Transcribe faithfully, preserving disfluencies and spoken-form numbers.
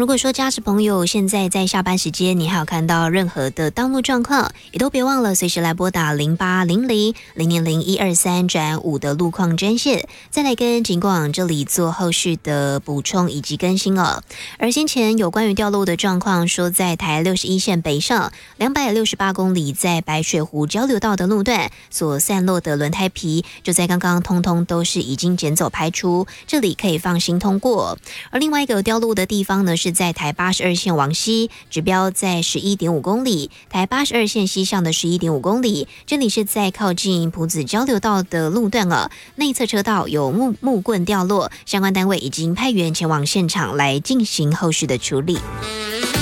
如果说驾驶朋友现在在下班时间，你还有看到任何的道路状况，也都别忘了随时来拨打零八零零零零零一二三转五的路况专线，再来跟警广这里做后续的补充以及更新哦。而先前有关于掉落的状况，说在台六十一线北上两百六十八公里，在白水湖交流道的路段所散落的轮胎皮，就在刚刚通通都是已经捡走排除，这里可以放心通过。而另外一个掉落的地方呢，是在台八十二线往西，指标在 十一点五公里，台八十二线西上的 十一点五公里，这里是在靠近埔子交流道的路段啊，内侧车道有木木棍掉落，相关单位已经派员前往现场来进行后续的处理。